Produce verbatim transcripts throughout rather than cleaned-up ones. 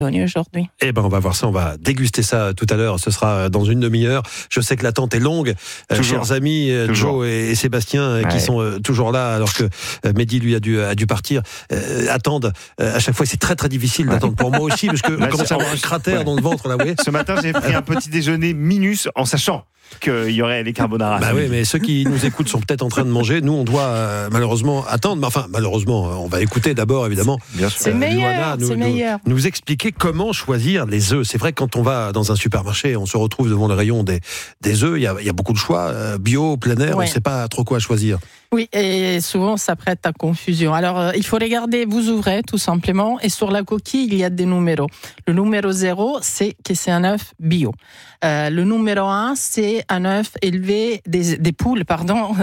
aujourd'hui. Eh ben, on va voir ça, on va déguster ça tout à l'heure. Ce sera dans une demi-heure. Je sais que l'attente est longue. Euh, chers amis, toujours. Joe et, et Sébastien, ouais. qui sont euh, toujours là, alors que euh, Mehdi, lui, a dû, a dû partir. Euh, attendent. Euh, à chaque fois, c'est très, très difficile ouais. d'attendre pour moi aussi, parce que là, on commence à avoir un cratère ouais. dans le ventre, là, vous voyez. Ce matin, j'ai pris un petit déjeuner minus en sachant qu'il y aurait les carbonara. Bah oui, mais ceux qui nous écoutent sont peut-être en train de manger. Nous, on doit euh, malheureusement attendre. Mais enfin, malheureusement, on va écouter d'abord, évidemment. Bien sûr. C'est euh, meilleur, Luana, nous, c'est nous, meilleur. Nous, nous expliquer comment choisir les œufs. C'est vrai que quand on va dans un supermarché, on se retrouve devant le rayon des, des œufs. Il y a, il y a beaucoup de choix. Euh, bio, plein air, ouais. on ne sait pas trop quoi choisir. Oui, et souvent ça prête à confusion. Alors, euh, il faut regarder, vous ouvrez tout simplement, et sur la coquille, il y a des numéros. Le numéro zéro, c'est que c'est un œuf bio. Euh, le numéro un, c'est un œuf élevé des, des poules, pardon,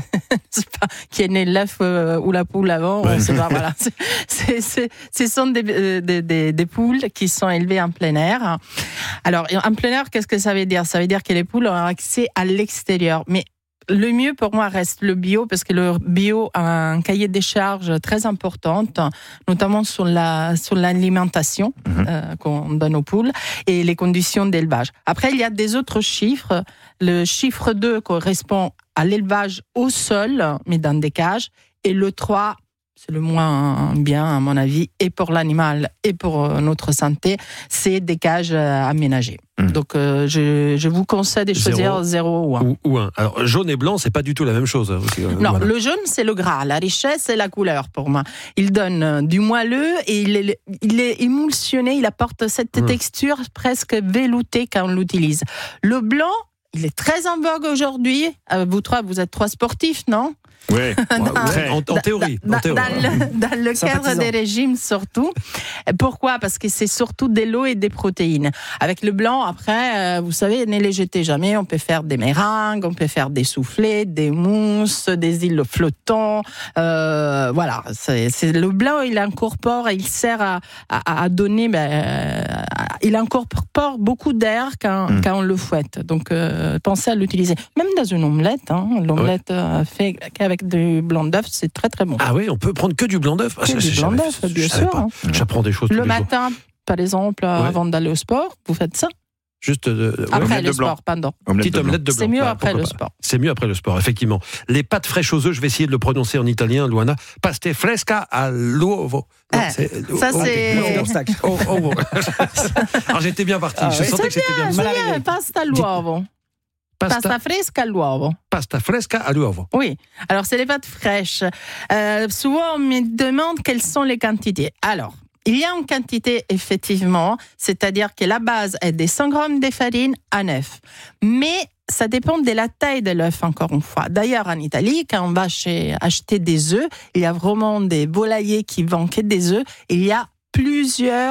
c'est pas qui est né l'œuf euh, ou la poule avant, ouais. on sait pas, voilà. C'est, c'est, c'est, ce sont des, euh, des, des, des poules qui sont élevées en plein air. Alors, en plein air, qu'est-ce que ça veut dire ? Ça veut dire que les poules ont accès à l'extérieur. Mais le mieux pour moi reste le bio, parce que le bio a un cahier des charges très importante, notamment sur la sur l'alimentation mmh. euh, qu'on donne aux poules et les conditions d'élevage. Après, il y a des autres chiffres. Le chiffre deux correspond à l'élevage au sol, mais dans des cages, et le trois, c'est le moins bien à mon avis, et pour l'animal et pour notre santé, c'est des cages aménagées. Mmh. Donc euh, je, je vous conseille de choisir zéro ou un. Ou, ou un. Alors jaune et blanc, c'est pas du tout la même chose. Aussi, euh, non, voilà. Le jaune c'est le gras, la richesse c'est la couleur pour moi. Il donne du moelleux et il est, il est émulsionné, il apporte cette mmh. texture presque veloutée quand on l'utilise. Le blanc, il est très en vogue aujourd'hui. Euh, vous trois, vous êtes trois sportifs, non ? Oui, ouais, en, en théorie. Dans, en théorie. dans le, dans le cadre des régimes surtout. Pourquoi ? Parce que c'est surtout de l'eau et des protéines. Avec le blanc, après, euh, vous savez, ne les jetez jamais. On peut faire des meringues, on peut faire des soufflets, des mousses, des îlots flottants. Euh, voilà, c'est, c'est le blanc. Il incorpore, il sert à, à, à donner. Ben, euh, il incorpore beaucoup d'air quand, mmh. quand on le fouette. Donc, euh, pensez à l'utiliser. Même dans une omelette, hein, l'omelette ouais. euh, fait avec du blanc d'œuf, c'est très très bon. Ah oui, on peut prendre que du blanc d'œuf. Que ah, du blanc d'œuf, bien je sûr. Hein. J'apprends des choses tous le les matin, jours. Par exemple, ouais. avant d'aller au sport, vous faites ça. Juste euh, après ouais, le sport, pardon. Petite omelette de blanc. C'est mieux bah, après le pas. sport. C'est mieux après le sport, effectivement. Les pâtes fraîches aux œufs, je vais essayer de le prononcer en italien, Luana. Pasta fresca all'uovo. Non, ah, c'est, ça oh, c'est. Oh, oh, oh. Alors j'étais bien parti. Ah, je sentais que bien, c'était bien. C'est bien, pasta all'uovo. Pasta, pasta fresca all'uovo. Pasta fresca all'uovo. Oui. Alors, c'est les pâtes fraîches. Euh, souvent, on me demande quelles sont les quantités. Alors, il y a une quantité, effectivement, c'est-à-dire que la base est des cent grammes de farine à œuf. Mais ça dépend de la taille de l'œuf, encore une fois. D'ailleurs, en Italie, quand on va chez, acheter des œufs, il y a vraiment des volaillers qui vendent que des œufs. Il y a plusieurs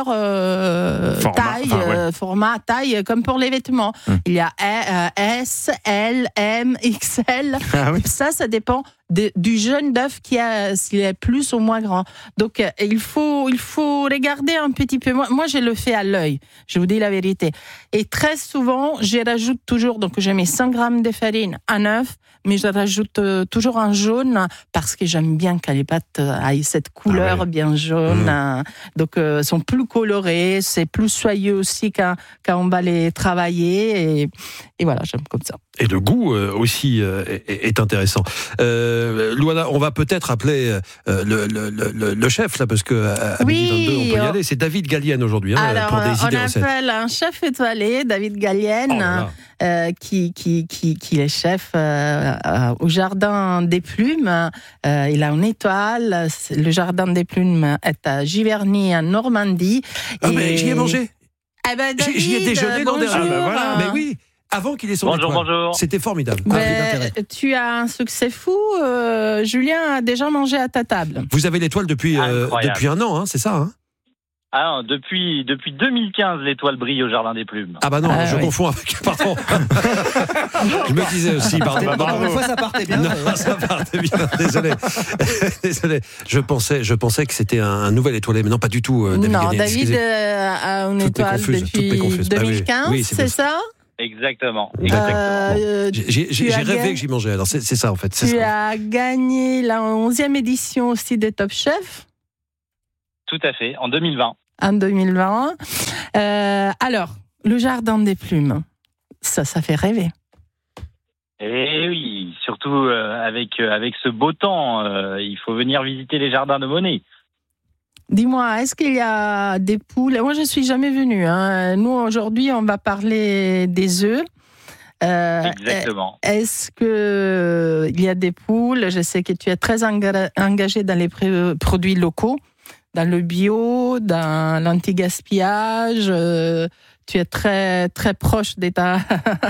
euh, Format, tailles, enfin, ouais. euh, formats, tailles, comme pour les vêtements. Hum. Il y a S, L, M, X L. Ah, oui. Ça, ça dépend de, du jaune d'œuf qui a, s'il est plus ou moins grand. Donc, euh, il faut, il faut regarder un petit peu. Moi, moi, je le fais à l'œil. Je vous dis la vérité. Et très souvent, je rajoute toujours, donc je mets cent grammes de farine, un œuf, mais je rajoute euh, toujours un jaune parce que j'aime bien quand les pâtes aient cette couleur ah ouais. bien jaune. Mmh. Hein. Donc, euh, sont plus colorées, c'est plus soyeux aussi quand, quand on va les travailler. Et, et voilà, j'aime comme ça. Et le goût euh, aussi euh, est, est intéressant. Euh, Luana, on va peut-être appeler euh, le, le, le, le chef, là, parce qu'à oui, midi vingt-deux, on peut y aller. C'est David Gallienne aujourd'hui, hein, alors, pour des idées recettes. On appelle un chef étoilé, David Gallienne, oh euh, qui, qui, qui, qui est chef euh, euh, au Jardin des Plumes. Euh, il a une étoile. Le Jardin des Plumes est à Giverny, en Normandie. Ah, et... mais j'y ai mangé. Eh ben, David, j'y ai déjeuné l'an dernier. Ah, ben voilà. Mais oui. Avant qu'il ait son bonjour, étoile. Bonjour. C'était formidable. Mais tu as un succès fou. Euh, Julien a déjà mangé à ta table. Vous avez l'étoile depuis, euh, depuis un an, hein, c'est ça hein Ah, depuis, depuis deux mille quinze, l'étoile brille au Jardin des Plumes. Ah bah non, ah, je oui. confonds avec... Pardon. Je me disais aussi, pardon. Encore une fois, ça partait bien. Non, ça partait bien, désolé. Désolé. Je pensais, je pensais que c'était un nouvel étoilé, mais non, pas du tout, David Non, Gallienne, David euh, a une toutes étoile depuis deux mille quinze, bah oui. Oui, c'est, c'est ça Exactement. exactement. Euh, bon. J'ai, j'ai, j'ai rêvé gagné... que j'y mangeais, alors c'est, c'est ça en fait. C'est tu ça. as gagné la onzième édition aussi des Top Chef. Tout à fait, en deux mille vingt. en deux mille vingt. Euh, alors, le jardin des plumes, ça, ça fait rêver. Eh oui, surtout euh, avec, euh, avec ce beau temps, euh, il faut venir visiter les jardins de Monet. Dis-moi, est-ce qu'il y a des poules? Moi, je ne suis jamais venue. Hein. Nous, aujourd'hui, on va parler des œufs. Euh, Exactement. Est-ce qu'il y a des poules? Je sais que tu es très engagé dans les produits locaux, dans le bio, dans l'anti-gaspillage. Tu es très, très proche de ta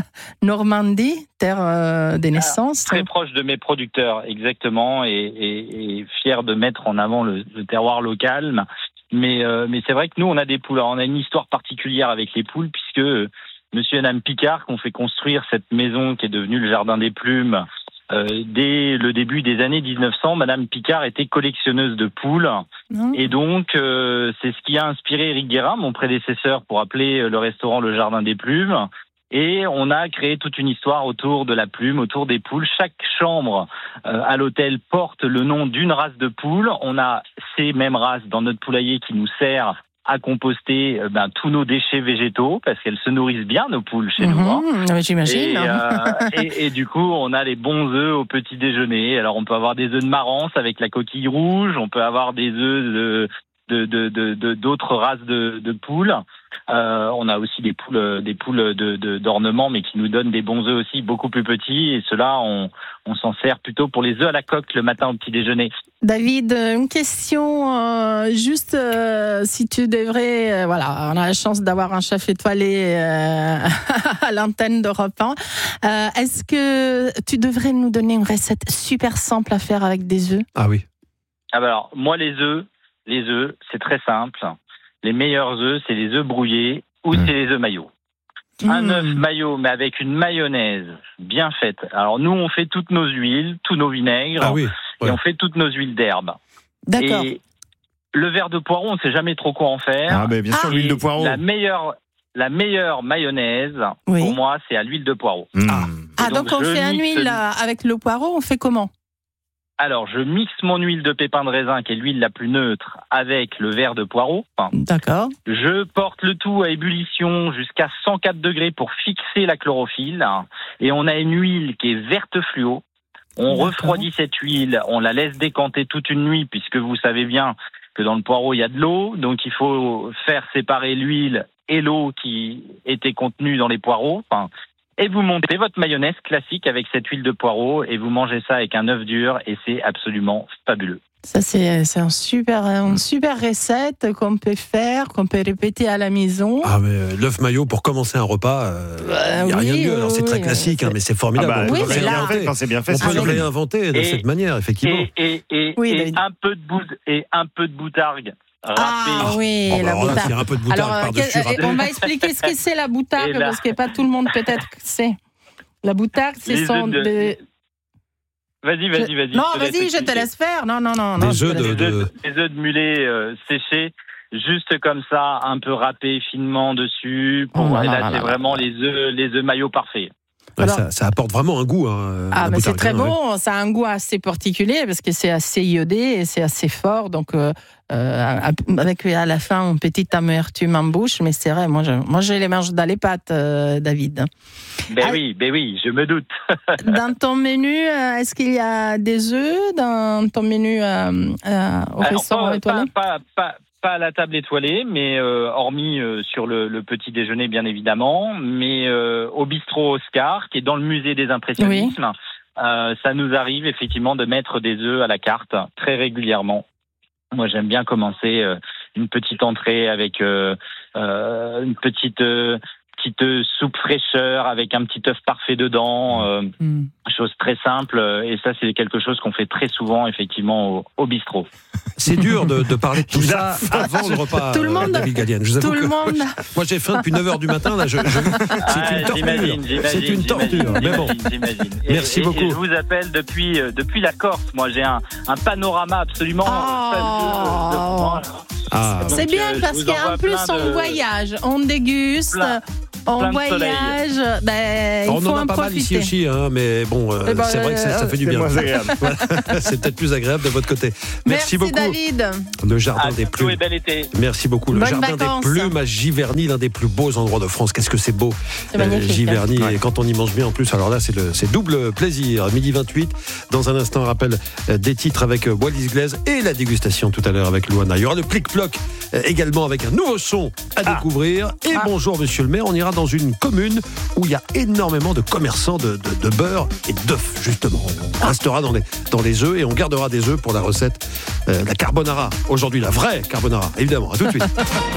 Normandie, terre des naissances. Très proche de mes producteurs, exactement, et, et, et fier de mettre en avant le, le terroir local. Mais, euh, mais c'est vrai que nous, on a des poules. Alors, on a une histoire particulière avec les poules, puisque euh, Monsieur et Madame Picard, qui ont fait construire cette maison qui est devenue le Jardin des Plumes, Euh, dès le début des années dix-neuf cents, Madame Picard était collectionneuse de poules. Mmh. Et donc, euh, c'est ce qui a inspiré Éric Guérin, mon prédécesseur, pour appeler le restaurant le Jardin des Plumes. Et on a créé toute une histoire autour de la plume, autour des poules. Chaque chambre euh, à l'hôtel porte le nom d'une race de poules. On a ces mêmes races dans notre poulailler qui nous sert à composter euh, ben, tous nos déchets végétaux, parce qu'elles se nourrissent bien, nos poules, chez mmh, nous. Hein. J'imagine. Et, euh, et, et du coup, on a les bons œufs au petit déjeuner. Alors, on peut avoir des œufs de marance avec la coquille rouge, on peut avoir des œufs de, de, de, de, de d'autres races de, de poules. Euh, on a aussi des poules, des poules de, de, d'ornement, mais qui nous donnent des bons œufs aussi, beaucoup plus petits. Et ceux-là, on, on s'en sert plutôt pour les œufs à la coque le matin au petit déjeuner. David, une question, euh, juste euh, si tu devrais, euh, voilà, on a la chance d'avoir un chef étoilé euh, à l'antenne d'Europe un. Euh, est-ce que tu devrais nous donner une recette super simple à faire avec des œufs? Ah oui. Ah bah alors, moi les œufs, les œufs, c'est très simple. Les meilleurs œufs, c'est les œufs brouillés ou mmh. c'est les œufs maillots. Mmh. Un œuf maillot, mais avec une mayonnaise bien faite. Alors nous, on fait toutes nos huiles, tous nos vinaigres, ah oui, ouais. et on fait toutes nos huiles d'herbe. D'accord. Et le verre de poireau, on ne sait jamais trop quoi en faire. Ah ben bien sûr, ah. l'huile de poireau. La meilleure, la meilleure mayonnaise, oui. pour moi, c'est à l'huile de poireau. Mmh. Ah, ah donc, donc on fait une huile ce... avec le poireau, on fait comment? Alors, je mixe mon huile de pépins de raisin, qui est l'huile la plus neutre, avec le verre de poireau. Enfin, d'accord. Je porte le tout à ébullition jusqu'à cent quatre degrés pour fixer la chlorophylle. Et on a une huile qui est verte fluo. On d'accord. refroidit cette huile, on la laisse décanter toute une nuit, puisque vous savez bien que dans le poireau, il y a de l'eau. Donc, il faut faire séparer l'huile et l'eau qui était contenue dans les poireaux. Enfin, et vous montez votre mayonnaise classique avec cette huile de poireau et vous mangez ça avec un œuf dur et c'est absolument fabuleux. Ça, c'est, c'est un super, une super recette qu'on peut faire, qu'on peut répéter à la maison. Ah, mais euh, l'œuf maillot pour commencer un repas, il euh, n'y a oui, rien de mieux. Alors, c'est oui, très classique, c'est... Hein, mais c'est formidable. Ah bah, on peut, oui, le, là... réinventer. Quand c'est bien fait, on peut le réinventer de et, cette manière, effectivement. Et, et, et, oui, et, mais... un, peu de bout, et un peu de boutargue. Râpé. Ah oui, oh, la bah, boutargue. Alors, un peu de boutargue alors, par-dessus, quel, on va expliquer ce que c'est la boutargue, là... parce que pas tout le monde peut-être sait. La boutargue, c'est son... De... Des... Vas-y, vas-y, vas-y. Non, vas-y, je te laisse faire. Non, non, non. Des œufs de, de... Des œufs de mulet euh, séchés, juste comme ça, un peu râpés finement dessus. Pour... Oh, et là, là, c'est là, vraiment là. les œufs, les œufs maillots parfaits. Ouais, alors, ça, ça apporte vraiment un goût. Hein, ah, mais c'est très hein, bon. Ouais. Ça a un goût assez particulier parce que c'est assez iodé et c'est assez fort. Donc, euh, euh, avec à la fin une petite amertume en bouche. Mais c'est vrai, moi, je, moi, je les mange dans les pâtes, euh, David. Ben ah, oui, ben oui, je me doute. Dans ton menu, est-ce qu'il y a des œufs dans ton menu euh, euh, au Alors, restaurant pas, étoilé? Pas, pas, pas, pas à la table étoilée, mais euh, hormis euh, sur le, le petit déjeuner, bien évidemment, mais euh, au bistrot Oscar, qui est dans le musée des impressionnismes, oui. euh, ça nous arrive effectivement de mettre des œufs à la carte très régulièrement. Moi, j'aime bien commencer euh, une petite entrée avec euh, euh, une petite... Euh, petite soupe fraîcheur avec un petit œuf parfait dedans, euh, mm. chose très simple. Et ça, c'est quelque chose qu'on fait très souvent, effectivement, au, au bistrot. C'est dur de, de parler de tout ça avant le repas, tout le monde, David Gallienne. Je vous tout avoue le que monde. Moi, j'ai faim depuis neuf heures du matin. Là, je, je, c'est ah, une torture. J'imagine, j'imagine, c'est une torture. Mais bon. J'imagine. Merci et, beaucoup. Et, et je vous appelle depuis, euh, depuis la Corse. Moi, j'ai un, un panorama absolument oh. fabuleux. Ah. C'est Donc, bien euh, parce qu'en plus, de... on voyage, on déguste. Plein. En plein de voyage, soleil. ben, il On faut en a en pas mal profiter. ici aussi, hein, mais bon, euh, Eh ben, c'est vrai que ça, ça fait du C'est bien. moins agréable. Voilà. C'est peut-être plus agréable de votre côté. Merci, Merci beaucoup. David. Le jardin À des bientôt plumes. et bel été. Merci beaucoup. Le Bonnes jardin vacances. des plumes à Giverny, l'un des plus beaux endroits de France. Qu'est-ce que c'est beau, C'est magnifique, Giverny. hein. Et quand on y mange bien en plus, alors là, c'est le c'est double plaisir. Midi vingt-huit. Dans un instant, un rappel euh, des titres avec euh, Wallis Glaise et la dégustation tout à l'heure avec Louana. Il y aura le plic-ploc euh, également avec un nouveau son à Ah. découvrir. Et Ah. bonjour, monsieur le maire. On ira dans une commune où il y a énormément de commerçants de, de, de beurre et d'œufs, justement. On restera dans les, dans les œufs et on gardera des œufs pour la recette, euh, la carbonara. Aujourd'hui, la vraie carbonara, évidemment. À tout de suite.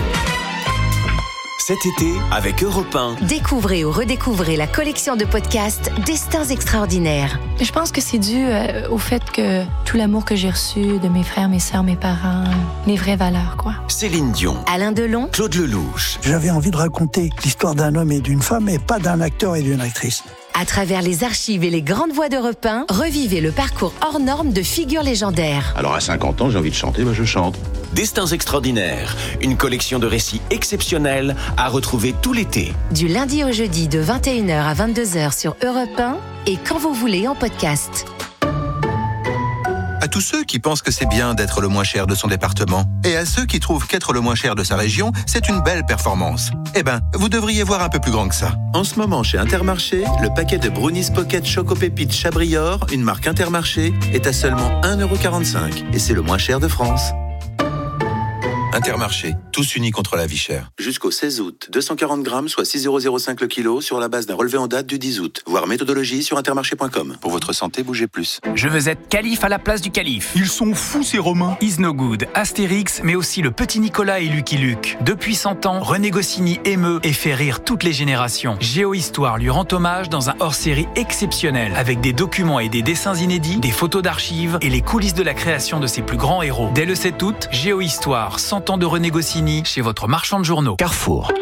Cet été, avec Europe un, Découvrez ou redécouvrez la collection de podcasts Destins extraordinaires. Je pense que c'est dû euh, au fait que tout l'amour que j'ai reçu de mes frères, mes sœurs, mes parents, les vraies valeurs, quoi. Céline Dion, Alain Delon, Claude Lelouch, J'avais envie de raconter l'histoire d'un homme et d'une femme, et pas d'un acteur et d'une actrice. à travers les archives et les grandes voix d'Europe un, revivez le parcours hors norme de figures légendaires. Alors à cinquante ans, j'ai envie de chanter, bah je chante. Destins extraordinaires, une collection de récits exceptionnels à retrouver tout l'été. Du lundi au jeudi de vingt et une heures à vingt-deux heures sur Europe un et quand vous voulez en podcast. À tous ceux qui pensent que c'est bien d'être le moins cher de son département, et à ceux qui trouvent qu'être le moins cher de sa région, c'est une belle performance. Eh ben, vous devriez voir un peu plus grand que ça. En ce moment, chez Intermarché, le paquet de Brownies Pocket Choco Pépites Chabrior, une marque Intermarché, est à seulement un euro quarante-cinq. Et c'est le moins cher de France. Intermarché, tous unis contre la vie chère. Jusqu'au seize août, deux cent quarante grammes, soit six euros zéro cinq le kilo, sur la base d'un relevé en date du dix août. Voir méthodologie sur intermarché point com. Pour votre santé, bougez plus. Je veux être calife à la place du calife. Ils sont fous, ces Romains. Is No Good, Astérix, mais aussi le petit Nicolas et Lucky Luke. Depuis cent ans, René Goscinny émeut et fait rire toutes les générations. Géohistoire lui rend hommage dans un hors-série exceptionnel, avec des documents et des dessins inédits, des photos d'archives et les coulisses de la création de ses plus grands héros. Dès le sept août, Géohistoire, cent ans de René Goscinny, chez votre marchand de journaux. Carrefour.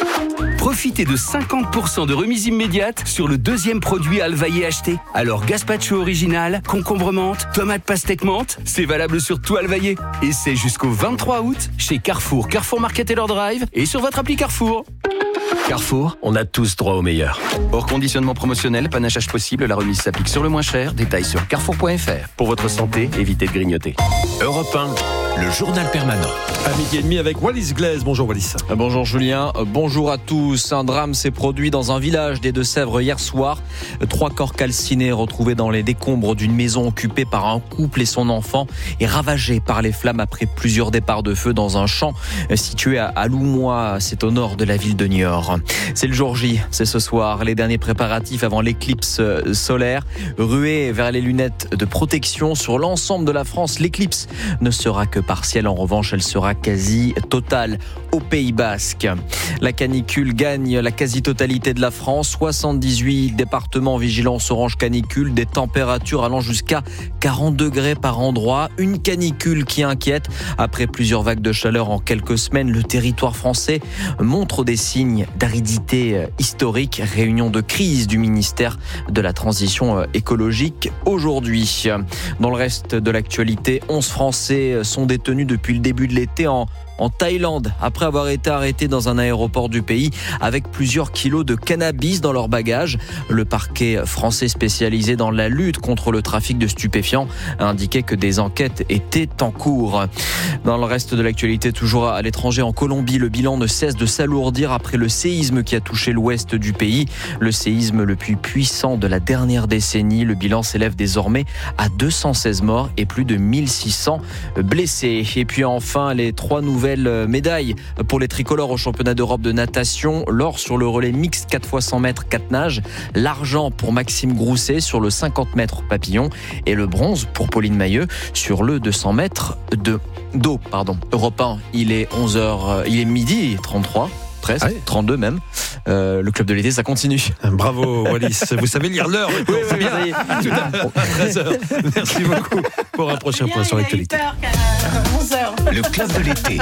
Profitez de cinquante pour cent de remise immédiate sur le deuxième produit Alvaillé acheté. Alors gazpacho original, concombre menthe, tomate pastèque menthe, c'est valable sur tout Alvaillé. Et c'est jusqu'au vingt-trois août chez Carrefour, Carrefour Market et leur Drive et sur votre appli Carrefour. Carrefour, on a tous droit au meilleur. Hors conditionnement promotionnel, panachage possible, la remise s'applique sur le moins cher. Détails sur carrefour point f r. Pour votre santé, évitez de grignoter. Europe un, le journal permanent. À midi et demi avec Wallis Glaise. Bonjour Wallis. Bonjour Julien, bonjour à tous. Un drame s'est produit dans un village des Deux-Sèvres hier soir. Trois corps calcinés retrouvés dans les décombres d'une maison occupée par un couple et son enfant et ravagée par les flammes après plusieurs départs de feu dans un champ situé à Loumois, c'est au nord de la ville de Niort. C'est le jour J, c'est ce soir, les derniers préparatifs avant l'éclipse solaire. Ruée vers les lunettes de protection sur l'ensemble de la France, l'éclipse ne sera que partielle. En revanche, elle sera quasi totale au Pays Basque. La canicule gagne la quasi-totalité de la France. soixante-dix-huit départements vigilance orange canicule, des températures allant jusqu'à quarante degrés par endroit. Une canicule qui inquiète. Après plusieurs vagues de chaleur en quelques semaines, le territoire français montre des signes d'aridité historique. Réunion de crise du ministère de la Transition écologique aujourd'hui. Dans le reste de l'actualité, onze Français sont détenus depuis le début de l'été en en Thaïlande, après avoir été arrêtés dans un aéroport du pays avec plusieurs kilos de cannabis dans leurs bagages. Le parquet français spécialisé dans la lutte contre le trafic de stupéfiants a indiqué que des enquêtes étaient en cours. Dans le reste de l'actualité, toujours à l'étranger, en Colombie, le bilan ne cesse de s'alourdir après le séisme qui a touché l'ouest du pays. Le séisme le plus puissant de la dernière décennie. Le bilan s'élève désormais à deux cent seize morts et plus de mille six cents blessés. Et puis enfin, les trois nouvelles médailles pour les tricolores au championnat d'Europe de natation. L'or sur le relais mixte quatre fois cent mètres quatre nages, l'argent pour Maxime Grousset sur le cinquante mètres papillon et le bronze pour Pauline Mailleux sur le deux cents mètres de d'eau. Pardon. Europe un, il est onze heures, il est midi trente-trois. treize, ah oui. trente-deux même. Euh, le club de l'été, ça continue. Bravo Wallis. Vous savez lire l'heure. Oui, c'est oui, bien. Tout à Bon, treize heures. Merci beaucoup pour un prochain point sur l'actualité. onze heures. Le club de l'été.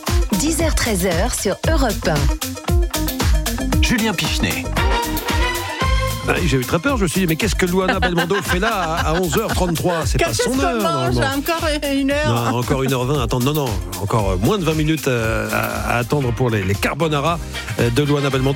dix heures treize heures sur Europe un. Julien Pichenet. Ah, j'ai eu très peur, je me suis dit, mais qu'est-ce que Louana Belmondo fait là à onze heures trente-trois? C'est pas son heure, normalement. Encore une heure. Non, encore une heure vingt. Attends, non, non, encore moins de vingt minutes à, à attendre pour les, les carbonara de Louana Belmondo.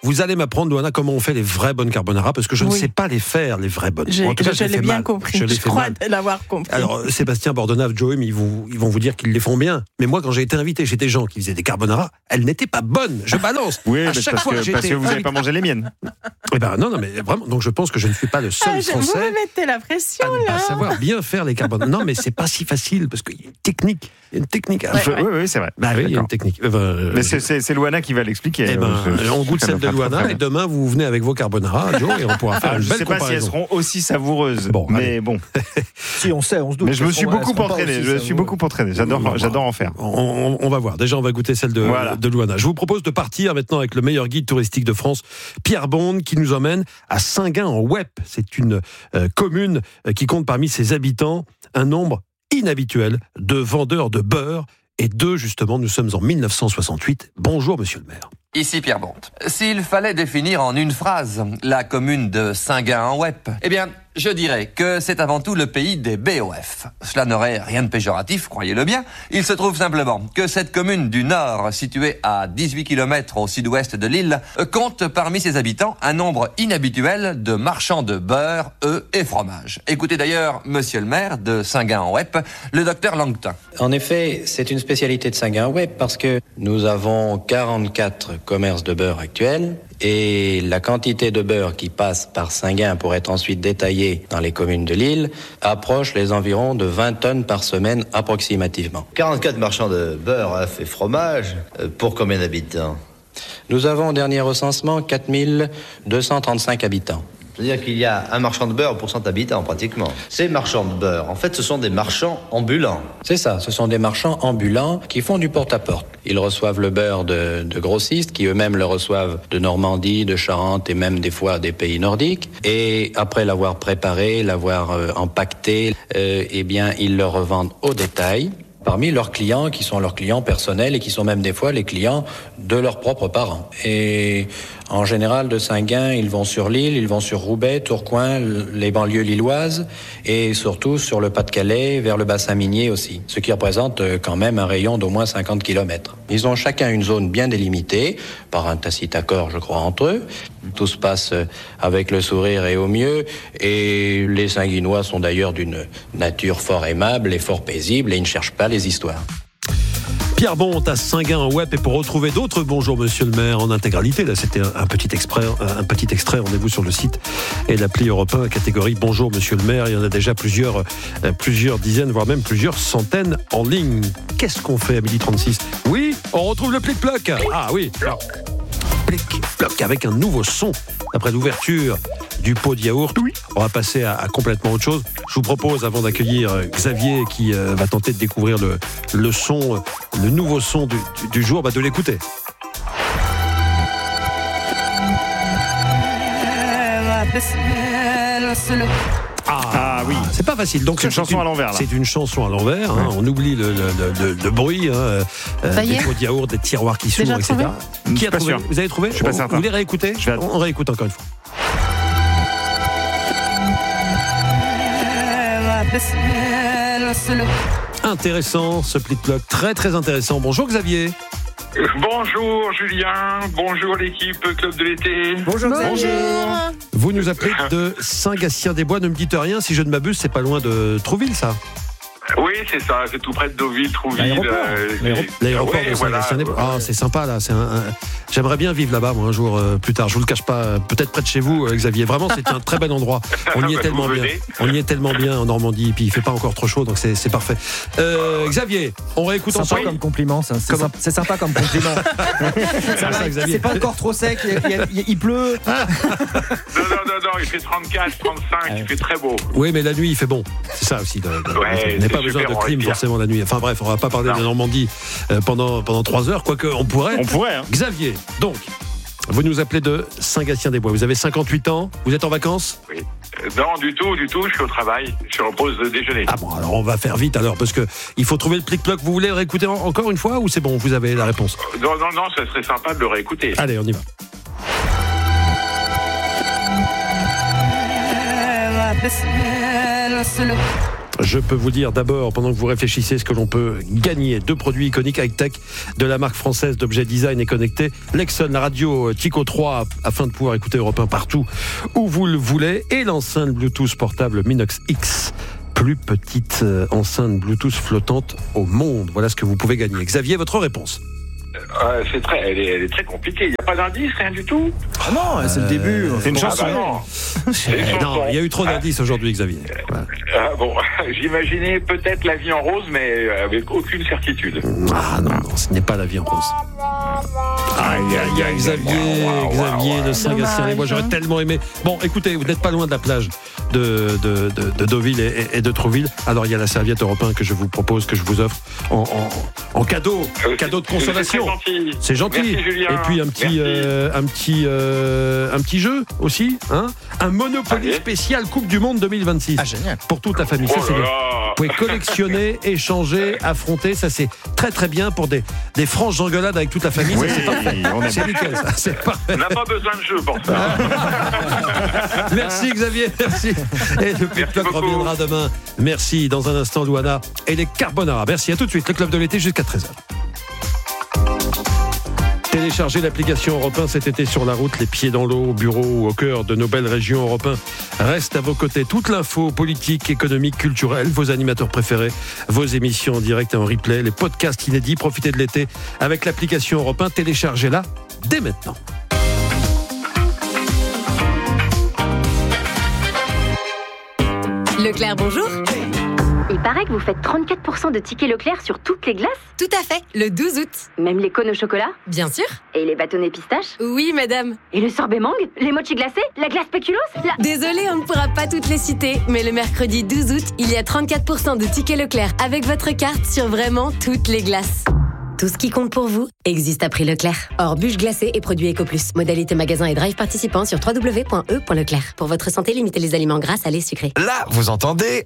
vous allez m'apprendre, Loana, comment on fait les vraies bonnes carbonara, parce que je oui. ne sais pas les faire, les vraies bonnes. J'ai, en tout cas, je, je l'ai bien mal. compris. Je, je crois l'avoir compris. Alors, Sébastien Bordenave, Joey, ils vont, ils vont vous dire qu'ils les font bien. Mais moi, quand j'ai été invité chez des gens qui faisaient des carbonara, elles n'étaient pas bonnes. Je balance. Oui, à mais chaque parce, fois que, que parce que vous n'avez pas mangé les miennes. Eh ben non, non, mais vraiment. Donc je pense que je ne suis pas le seul ah, Français. Vous me mettez la pression à, là. À savoir bien faire les carbonara. Non, mais c'est pas si facile parce qu'il y a une technique. Il y a une technique. Ouais, ouais. Oui, oui, c'est vrai. Bah oui, il y a une technique. Eh ben, euh, mais c'est, c'est, c'est Loana qui va l'expliquer. Eh ben, je, on goûte celle de Loana et demain vous venez avec vos carbonara, Joe, et on pourra faire ah, une belle comparaison. Je ne sais pas si elles seront aussi savoureuses. Bon, mais allez. bon. Si on sait, on se doute. Mais je me suis beaucoup entraîné. Je me suis beaucoup entraîné. J'adore, on j'adore en faire. On, on, on va voir. Déjà, on va goûter celle de, voilà. de Loana. Je vous propose de partir maintenant avec le meilleur guide touristique de France, Pierre Bonde, qui nous emmène à Saint-Gain-en-Ouep. C'est une euh, commune euh, qui compte parmi ses habitants un nombre inhabituel de vendeurs de beurre. Et deux, justement, nous sommes en mille neuf cent soixante-huit. Bonjour, monsieur le maire. Ici Pierre Bonde. S'il fallait définir en une phrase la commune de Saint-Gain-en-Ouep, eh bien, je dirais que c'est avant tout le pays des B O F. Cela n'aurait rien de péjoratif, croyez-le bien. Il se trouve simplement que cette commune du Nord, située à dix-huit kilomètres au sud-ouest de l'île, compte parmi ses habitants un nombre inhabituel de marchands de beurre, œufs et fromage. Écoutez d'ailleurs monsieur le maire de Saint-Gain-en-Ouep, le docteur Langtin. En effet, c'est une spécialité de Saint-Gain-en-Ouep parce que nous avons quarante-quatre commerces de beurre actuels. Et la quantité de beurre qui passe par Saint-Gain pour être ensuite détaillée dans les communes de l'île approche les environs de vingt tonnes par semaine approximativement. quarante-quatre marchands de beurre, œufs et fromage, pour combien d'habitants ? Nous avons au dernier recensement quatre mille deux cent trente-cinq habitants. C'est-à-dire qu'il y a un marchand de beurre pour cent habitants, pratiquement. Ces marchands de beurre, en fait, ce sont des marchands ambulants. C'est ça, ce sont des marchands ambulants qui font du porte-à-porte. Ils reçoivent le beurre de, de grossistes, qui eux-mêmes le reçoivent de Normandie, de Charente et même des fois des pays nordiques. Et après l'avoir préparé, l'avoir euh, empaqueté, euh, eh bien, ils le revendent au détail. Parmi leurs clients, qui sont leurs clients personnels et qui sont même des fois les clients de leurs propres parents. Et en général, de Saint-Gain, ils vont sur l'île, ils vont sur Roubaix, Tourcoing, les banlieues lilloises et surtout sur le Pas-de-Calais, vers le bassin minier aussi, ce qui représente quand même un rayon d'au moins cinquante kilomètres. Ils ont chacun une zone bien délimitée, par un tacite accord, je crois, entre eux. Tout se passe avec le sourire et au mieux, et les Saint-Guinois sont d'ailleurs d'une nature fort aimable et fort paisible, et ils ne cherchent pas les histoires. Pierre Bonde à Saint-Gain-en-Ouep, et pour retrouver d'autres bonjour monsieur le maire en intégralité, là c'était un, un petit extrait, un petit extrait, rendez-vous sur le site et l'appli Europe un, catégorie bonjour monsieur le maire, il y en a déjà plusieurs, euh, plusieurs dizaines, voire même plusieurs centaines en ligne. Qu'est-ce qu'on fait à midi trente-six ? Oui, on retrouve le plic-ploc. Ah oui, alors, plic-ploc avec un nouveau son après l'ouverture du pot de yaourt. Oui. On va passer à, à complètement autre chose. Je vous propose, avant d'accueillir Xavier qui euh, va tenter de découvrir le, le son, euh, le nouveau son du, du, du jour, bah, de l'écouter. Ah, ah oui, c'est pas facile. Donc c'est une chanson une, à l'envers. Là. C'est une chanson à l'envers. Hein. Ouais. On oublie le, le, le, le bruit, hein, euh, des pots de yaourt, des tiroirs qui s'ouvrent, et cetera. Qui a trouvé ? Vous avez trouvé ? Je suis pas certain. Vous voulez réécouter ? Je vais on, on réécoute encore une fois. Intéressant ce plic-ploc, très très intéressant. Bonjour Xavier. Bonjour Julien, bonjour l'équipe Club de l'été. Bonjour Xavier. Bonjour. Vous nous appelez de Saint-Gatien-des-Bois, ne me dites rien, si je ne m'abuse, c'est pas loin de Trouville ça. Oui, c'est ça, c'est tout près de Deauville, Trouville. L'aéroport, euh, L'aéroport ouais, de Saint-Gatien-des-Bois. Voilà. Ah, c'est sympa là. C'est un, un... J'aimerais bien vivre là-bas, moi, un jour euh, plus tard. Je vous le cache pas, euh, peut-être près de chez vous, euh, Xavier. Vraiment, c'est un très bel endroit. On y est tellement bien. On y est tellement bien en Normandie. Et puis il fait pas encore trop chaud, donc c'est, c'est parfait. Euh, Xavier, on réécoute sympa ensemble. Comme compliment, ça. C'est, sympa, c'est sympa comme compliment. c'est, ça, Xavier. C'est pas encore trop sec. Il, il, il, il pleut. non, non, non, non. Il fait trente-quatre, trente-cinq. Ouais. Il fait très beau. Oui, mais la nuit, il fait bon. C'est ça aussi. De, de, ouais, on n'a pas besoin de clim forcément la nuit. Enfin bref, on va pas parler non. de la Normandie euh, pendant pendant trois heures, quoique on pourrait. On pourrait. Hein. Xavier, donc. Vous nous appelez de Saint-Gatien-des-Bois. Vous avez cinquante-huit ans. Vous êtes en vacances ? Oui. Non, du tout, du tout. Je suis au travail. Je suis en pause de déjeuner. Ah bon, alors on va faire vite alors, parce que il faut trouver le plic-ploc. Vous voulez réécouter encore une fois ou c'est bon, vous avez la réponse ? Non, non, non, ça serait sympa de le réécouter. Allez, on y va. Je peux vous dire d'abord, pendant que vous réfléchissez, ce que l'on peut gagner. Deux produits iconiques high-tech de la marque française d'objets design et connectés. Lexon, la radio Tico trois, afin de pouvoir écouter Europe un partout où vous le voulez. Et l'enceinte Bluetooth portable Minox X. Plus petite enceinte Bluetooth flottante au monde. Voilà ce que vous pouvez gagner. Xavier, votre réponse? Euh, c'est très, elle est, elle est très compliquée. Il n'y a pas d'indice, rien du tout. Ah non, c'est le début. C'est une chanson. Ah bah non. C'est une chanson. Non, il y a eu trop d'indices aujourd'hui, Xavier. Voilà. Ah bon, j'imaginais peut-être La vie en rose, mais avec aucune certitude. Ah non, non, ce n'est pas La vie en rose. Aïe, aïe, aïe, Xavier, Xavier de Saint-Gatien. Moi, j'aurais tellement aimé. Bon, écoutez, vous n'êtes pas loin de la plage de, de, de, de Deauville et, et de Trouville. Alors, il y a la serviette Europe un que je vous propose, que je vous offre en, en, en cadeau, euh, cadeau de consolation. C'est gentil. C'est gentil. Merci, Julien. Et puis un petit, euh, un petit, euh, un petit jeu aussi, hein. Un Monopoly Allez. spécial Coupe du Monde deux mille vingt-six. Ah, génial. Pour toute la famille. Oh Ça, c'est là bien. là. Vous pouvez collectionner, échanger, affronter. Ça, c'est très très bien pour des, des franches engueulades avec toute la famille. Oui, ça, c'est parfait. on aime. C'est nickel, ça. C'est parfait. On n'a pas besoin de jeu pour ça. Merci Xavier, merci. Et le Quick Club beaucoup. reviendra demain. Merci. Dans un instant, Louana et les Carbonara. Merci, à tout de suite. Le Club de l'été jusqu'à treize heures. Téléchargez l'application Europe un cet été sur la route, les pieds dans l'eau, au bureau ou au cœur de nos belles régions. Europe un reste à vos côtés. Toute l'info politique, économique, culturelle, vos animateurs préférés, vos émissions en direct et en replay, les podcasts inédits. Profitez de l'été avec l'application Europe un. Téléchargez-la dès maintenant. Leclerc, bonjour. Il paraît que vous faites trente-quatre pour cent de tickets Leclerc sur toutes les glaces. Tout à fait, le douze août. Même les cônes au chocolat? Bien sûr. Et les bâtonnets pistaches? Oui, madame. Et le sorbet mangue? Les mochis glacés? La glace spéculoos? La... Désolée, on ne pourra pas toutes les citer, mais le mercredi douze août, il y a trente-quatre pour cent de tickets Leclerc avec votre carte sur vraiment toutes les glaces. Tout ce qui compte pour vous existe à prix Leclerc. Hors bûches glacées et produits EcoPlus. Modalité magasin et drive participants sur w w w point e point leclerc. Pour votre santé, limitez les aliments gras, salés, sucrés. Là, vous entendez?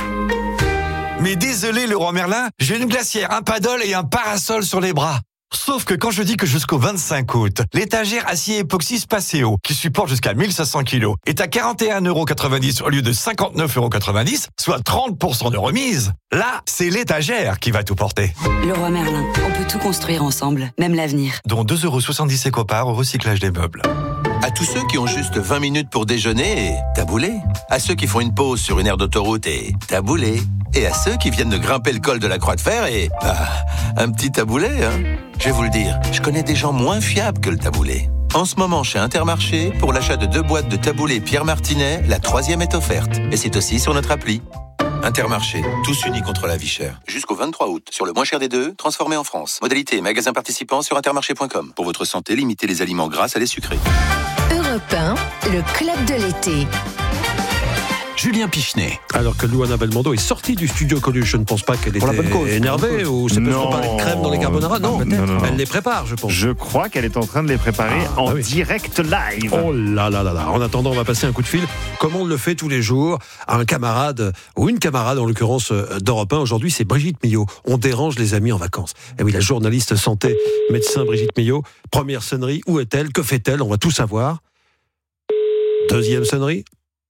Mais désolé, Leroy Merlin, j'ai une glacière, un paddle et un parasol sur les bras. Sauf que quand je dis que jusqu'au vingt-cinq août, l'étagère acier époxy Spaceo, qui supporte jusqu'à mille cinq cents kilos, est à quarante et un euros quatre-vingt-dix au lieu de cinquante-neuf euros quatre-vingt-dix, soit trente pour cent de remise. Là, c'est l'étagère qui va tout porter. Leroy Merlin, on peut tout construire ensemble, même l'avenir. Dont deux euros soixante-dix éco-parts au recyclage des meubles. À tous ceux qui ont juste vingt minutes pour déjeuner et taboulé. À ceux qui font une pause sur une aire d'autoroute et taboulé. Et à ceux qui viennent de grimper le col de la Croix de Fer et... bah, un petit taboulé, hein. Je vais vous le dire, je connais des gens moins fiables que le taboulé. En ce moment, chez Intermarché, pour l'achat de deux boîtes de taboulé Pierre Martinet, la troisième est offerte. Et c'est aussi sur notre appli. Intermarché, tous unis contre la vie chère. Jusqu'au vingt-trois août, sur le moins cher des deux, transformé en France. Modalité et magasin participant sur intermarché point com. Pour votre santé, limitez les aliments gras à les sucrés. Europe un, le club de l'été. Julien Pichenet. Alors que Louana Belmondo est sortie du studio Coluche, je ne pense pas qu'elle était énervée ou c'est parce qu'on parlait de crème dans les carbonara. Non, non, non, non. Elle les prépare, je pense. Je crois qu'elle est en train de les préparer ah, en ah oui. direct live. Oh là là là là. En attendant, on va passer un coup de fil, comme on le fait tous les jours, à un camarade, ou une camarade en l'occurrence d'Europe un. Aujourd'hui, c'est Brigitte Millot. On dérange les amis en vacances. Et oui, la journaliste santé, médecin Brigitte Millot. Première sonnerie, où est-elle? Que fait-elle? On va tout savoir. Deuxième sonnerie.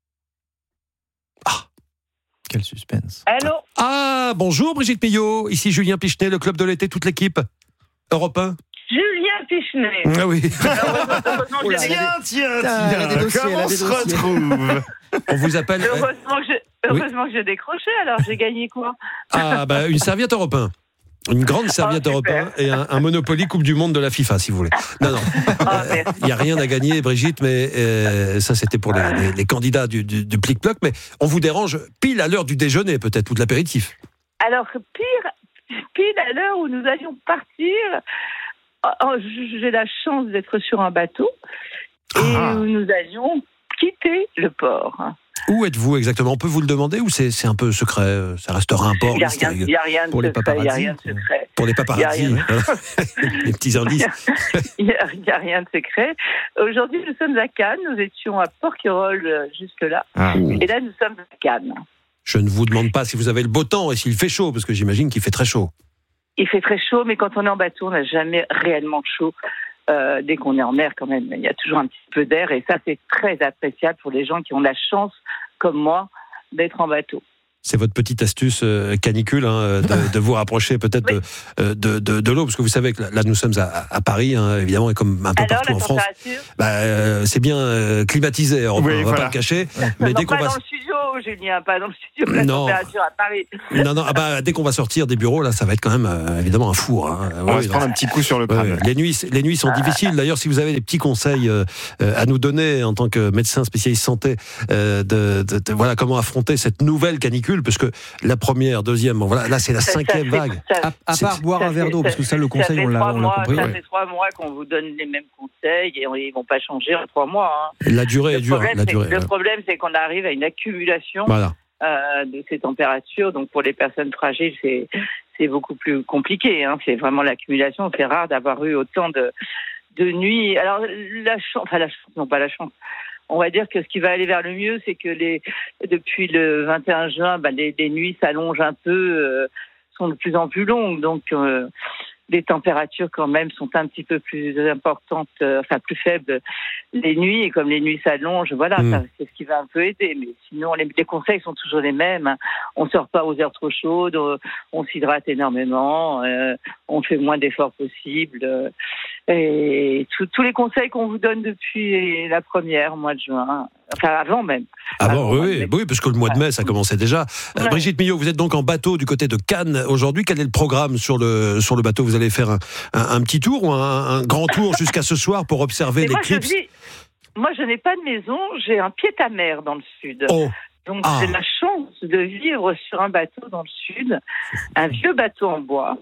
Quel suspense. Allô? Ah, bonjour Brigitte Millot. Ici Julien Pichenet, le club de l'été, toute l'équipe. Europe un. Julien Pichenet. Ah oui. Oh là, tiens, tiens, Ah, tiens. Comment on se retrouve? On vous appelle. Heureusement que j'ai, heureusement que j'ai décroché, alors j'ai gagné quoi? Ah, bah, une serviette Europe un. Une grande serviette oh, Europe un et un, un Monopoly Coupe du Monde de la FIFA, si vous voulez. Non, non. Il oh, n'y a rien à gagner, Brigitte, mais euh, ça, c'était pour les, les, les candidats du, du, du plic-ploc. Mais on vous dérange pile à l'heure du déjeuner, peut-être, ou de l'apéritif. Alors, pire, pile à l'heure où nous allions partir, oh, j'ai la chance d'être sur un bateau et ah. où nous allions quitter le port. Où êtes-vous exactement? On peut vous le demander ou c'est, c'est un peu secret? Ça restera un port mystérieux. Il n'y a rien de pour les secret. Il n'y a rien de secret. Pour les paparazzi, les petits indices. Il n'y a, a rien de secret. Aujourd'hui, nous sommes à Cannes. Nous étions à Porquerolles jusque-là. Ah. Et là, nous sommes à Cannes. Je ne vous demande pas si vous avez le beau temps et s'il fait chaud, parce que j'imagine qu'il fait très chaud. Il fait très chaud, mais quand on est en bateau, on n'a jamais réellement chaud. Euh, dès qu'on est en mer, quand même, il y a toujours un petit peu d'air, et ça, c'est très appréciable pour les gens qui ont la chance, comme moi, d'être en bateau. C'est votre petite astuce euh, canicule, hein, de, de vous rapprocher peut-être oui. de, de, de, de l'eau, parce que vous savez que là nous sommes à, à Paris, hein, évidemment, et comme un peu Alors, partout en France, bah, euh, c'est bien euh, climatisé, on oui, va voilà. pas le cacher. Ouais. Mais non, dès qu'on pas va... dans le studio, Julien, pas dans le studio, la non. température à Paris. Non, non, ah bah, dès qu'on va sortir des bureaux, là, ça va être quand même euh, évidemment un four. Hein. On ouais, va se prendre un petit coup sur le crâne. Ouais, les nuits, les nuits sont ah. difficiles. D'ailleurs, si vous avez des petits conseils euh, à nous donner en tant que médecin spécialiste santé, euh, de, de, de voilà comment affronter cette nouvelle canicule, parce que la première, deuxième, bon, voilà, là c'est la ça, cinquième ça vague. Ça, à, à part boire ça, un verre d'eau, parce que ça le conseil, on l'a, on l'a compris. Ça ouais. fait trois mois qu'on vous donne les mêmes conseils et on, ils vont pas changer en trois mois. Hein. La durée le est dure. Problème, la durée, c'est, ouais. Le problème, c'est qu'on arrive à une accumulation voilà. euh, de ces températures. Donc pour les personnes fragiles, c'est c'est beaucoup plus compliqué. Hein. C'est vraiment l'accumulation. C'est rare d'avoir eu autant de de nuits. Alors la chance, enfin la chance, non pas la chance. On va dire que ce qui va aller vers le mieux, c'est que les, depuis le vingt et un juin, ben les, les nuits s'allongent un peu, euh, sont de plus en plus longues. Donc, euh, les températures, quand même, sont un petit peu plus importantes, euh, enfin plus faibles les nuits. Et comme les nuits s'allongent, voilà, mmh. ça, c'est ce qui va un peu aider. Mais sinon, les, les conseils sont toujours les mêmes. Hein. On ne sort pas aux heures trop chaudes, on, on s'hydrate énormément, euh, on fait moins d'efforts possibles. Euh, et tout, tous les conseils qu'on vous donne depuis la première, au mois de juin, enfin avant même. Avant, avant oui, oui, parce que le mois de mai, ça commençait déjà. Ouais. Brigitte Millot, vous êtes donc en bateau du côté de Cannes aujourd'hui. Quel est le programme sur le, sur le bateau ? Vous allez faire un, un, un petit tour ou un, un grand tour jusqu'à ce soir pour observer l'éclipse ? Moi, je, moi, je n'ai pas de maison, j'ai un pied-à-mer dans le sud. Oh. Donc ah. j'ai la chance de vivre sur un bateau dans le sud, un vieux bateau en bois.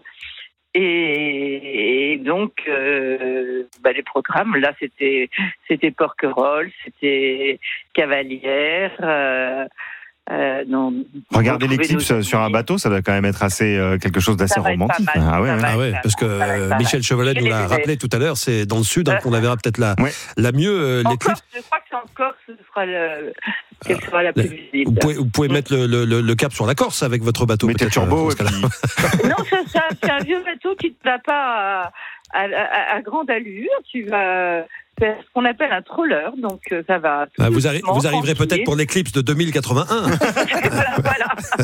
Et donc, euh, bah, les programmes, là, c'était, c'était Porquerolles, c'était Cavalière. Euh, euh, non, Regardez l'éclipse sur un bateau, ça doit quand même être assez euh, quelque chose d'assez romantique. Ah ouais, ah ouais parce que euh, Michel Chevalet nous l'a rappelé tout à l'heure, c'est dans le sud hein, qu'on la verra peut-être la, ouais. la mieux, euh, l'éclipse. Je crois que c'est en Corse, ce sera le... Quelle sera la plus visible. Vous pouvez, vous pouvez mmh. mettre le, le, le cap sur la Corse avec votre bateau. Mettez le turbo. Et puis... non, c'est, ça, c'est un vieux bateau qui ne va pas à, à, à, à grande allure. Tu vas faire ce qu'on appelle un troller, donc ça va. Ah, vous, arri- vous arriverez tranquille. Peut-être pour l'éclipse de deux mille quatre-vingt-un. voilà, voilà.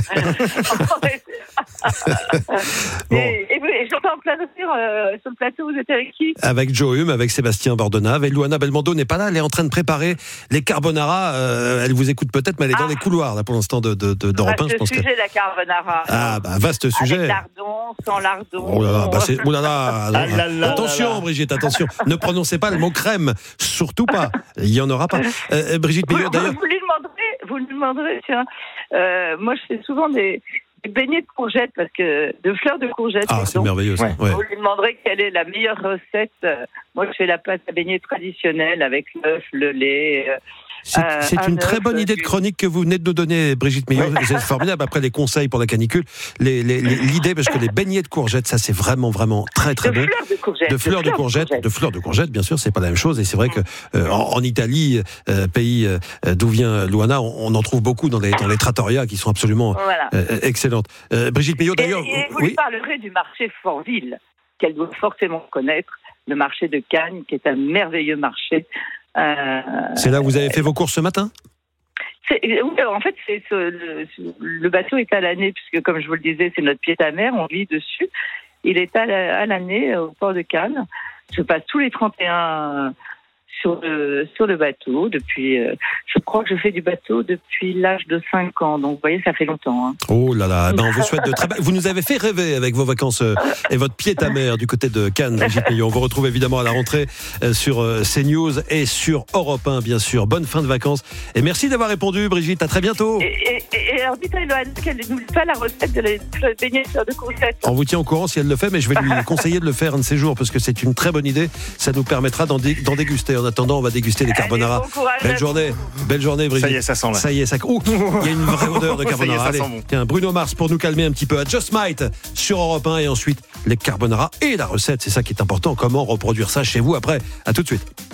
bon. Et, et, et j'entends en plaisir, euh, sur le plateau, vous êtes avec qui ? Avec Joe Hume, avec Sébastien Bordenave. Et Luana Belmondo n'est pas là, elle est en train de préparer les carbonara. Euh, elle vous écoute peut-être, mais elle est ah. dans les couloirs là pour l'instant de, de, de, d'Europe un, je pense sujet, que... la carbonara. Ah, bah, vaste sujet. Avec lardon, sans lardon. Oh là là, bah c'est... oh là là. Ah là là attention, là là. Brigitte, attention. Ne prononcez pas le mot crème. Surtout pas. Il n'y en aura pas. Euh, Brigitte Millot, d'ailleurs. Vous, vous lui demanderez, vous lui demanderez, tiens. Euh, moi, je fais souvent des, des beignets de courgettes, parce que, de fleurs de courgettes. Ah, c'est donc, merveilleux, ça. Ouais. Vous lui demanderez quelle est la meilleure recette. Moi, je fais la pâte à beignets traditionnelle avec l'œuf, le lait. Euh, C'est, c'est une très bonne idée de chronique que vous venez de nous donner, Brigitte Millot. Ouais. C'est formidable. Après les conseils pour la canicule, les, les, les, l'idée, parce que les beignets de courgettes, ça c'est vraiment, vraiment très, très de bon. Fleurs de courgettes. De fleurs de, de courgettes. De fleurs de courgettes, bien sûr, c'est pas la même chose. Et c'est vrai que euh, en, en Italie, euh, pays euh, d'où vient Luana, on, on en trouve beaucoup dans les, dans les trattorias qui sont absolument voilà. euh, excellentes. Euh, Brigitte Millot, d'ailleurs. Et, et vous oui. lui parlerez du marché Fortville, qu'elle doit forcément connaître, le marché de Cannes, qui est un merveilleux marché. Euh, c'est là où vous avez fait vos courses ce matin ? C'est, en fait, c'est ce, le, le bateau est à l'année, puisque comme je vous le disais, c'est notre pied-à-mer, on vit dessus. Il est à, à l'année au port de Cannes. Je passe tous les trente et un sur le, sur le bateau depuis, euh, je crois que je fais du bateau depuis l'âge de cinq ans. Donc, vous voyez, ça fait longtemps. Hein. Oh là là, ben on vous souhaite de très belles... Vous nous avez fait rêver avec vos vacances euh, et votre pied-à-mer du côté de Cannes, Brigitte Millot. On vous retrouve évidemment à la rentrée euh, sur euh, CNews et sur Europe un, bien sûr. Bonne fin de vacances. Et merci d'avoir répondu, Brigitte. À très bientôt. Et, et, et alors, dites à Eloane qu'elle n'oublie pas la recette de la beignets de courgettes. On vous tient au courant si elle le fait, mais je vais lui conseiller de le faire un de ces jours, parce que c'est une très bonne idée. Ça nous permettra d'en, dé- d'en déguster. En attendant, on va déguster les carbonara. Allez, bon courage. Belle journée, belle journée, Brigitte. Ça y est, ça sent là. Ça y est, ça. Ouh, il y a une vraie odeur de carbonara. Ça y est, ça Allez, sent bon. tiens, Bruno Mars pour nous calmer un petit peu à Just Might sur Europe un, et ensuite les carbonara et la recette. C'est ça qui est important. Comment reproduire ça chez vous après ? À tout de suite.